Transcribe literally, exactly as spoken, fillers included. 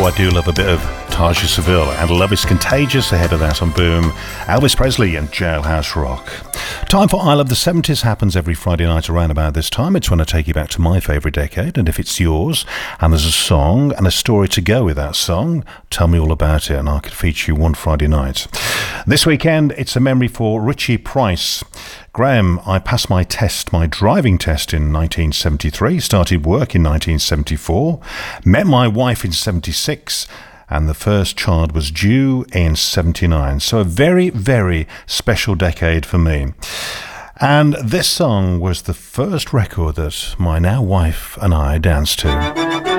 Oh, I do love a bit of Taja Seville, and Love is Contagious ahead of that on Boom. Elvis Presley and Jailhouse Rock. Time for I Love the seventies happens every Friday night around about this time. It's when I take you back to my favourite decade, and if it's yours, and there's a song and a story to go with that song, tell me all about it, and I could feature you one Friday night. This weekend, it's a memory for Richie Price. Graham, I passed my test, my driving test in nineteen seventy-three, started work in nineteen seventy-four, met my wife in seventy-six, and the first child was due in seventy-nine. So a very, very special decade for me. And this song was the first record that my now wife and I danced to.